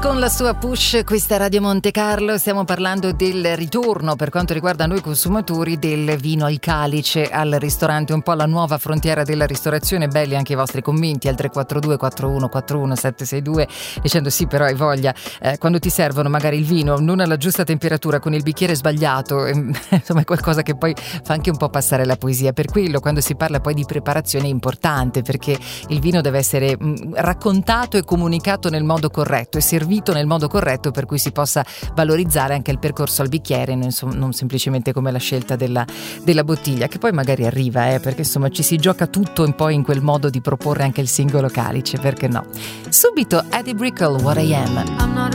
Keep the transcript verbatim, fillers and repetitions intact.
con la sua push, questa è Radio Monte Carlo. Stiamo parlando del ritorno, per quanto riguarda noi consumatori, del vino al calice al ristorante, un po' la nuova frontiera della ristorazione. Belli anche i vostri commenti al tre quattro due quattro uno quattro uno sette sei due, dicendo sì, però hai voglia, eh, quando ti servono magari il vino non alla giusta temperatura, con il bicchiere sbagliato, eh, insomma è qualcosa che poi fa anche un po' passare la poesia. Per quello quando si parla poi di preparazione è importante, perché il vino deve essere mh, raccontato e comunicato nel modo corretto e servito nel modo corretto, per cui si possa valorizzare anche il percorso al bicchiere, non, non semplicemente come la scelta della, della bottiglia, che poi magari arriva, eh, perché insomma ci si gioca tutto un po' in quel modo di proporre anche il singolo calice, perché no? Subito Eddie Brickell, What I Am. I'm not